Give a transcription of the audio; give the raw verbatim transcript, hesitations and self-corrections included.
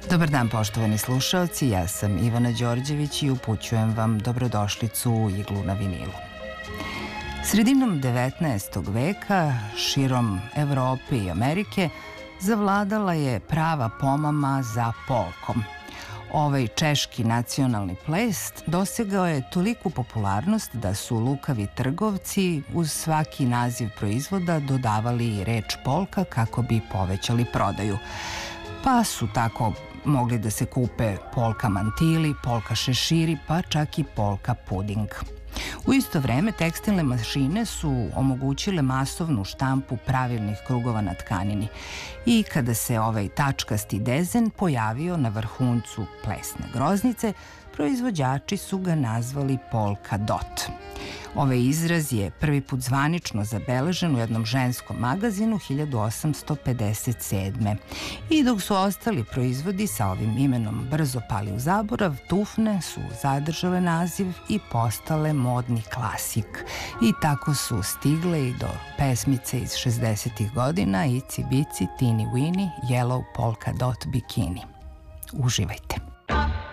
Dobar dan, poštovani slušaoci, ja sam Ivana Đorđević i upućujem vam dobrodošlicu u Iglu na vinilu. Sredinom devetnaestog veka, širom Evrope i Amerike, zavladala je prava pomama za polkom. Ovaj češki nacionalni ples dosegao je toliku popularnost da su lukavi trgovci uz svaki naziv proizvoda dodavali i reč polka kako bi povećali prodaju. Pa su tako mogli da se kupe polka mantili, polka šeširi, pa čak i polka puding. U isto vreme tekstilne mašine su omogućile masovnu štampu pravilnih krugova na tkanini i kada se ovaj tačkasti dezen pojavio na vrhuncu plesne groznice, proizvođači su ga nazvali polka dot. Ovaj izraz je prvi put zvanično zabeležen u jednom ženskom magazinu hiljadu osamsto pedeset sedme. I dok su ostali proizvodi sa ovim imenom brzo pali u zaborav, tufne su zadržale naziv i postale modni klasik. I tako su stigle i do pesmice iz šezdesetih godina Ici bici, tini wini, yellow polka dot bikini. Uživajte!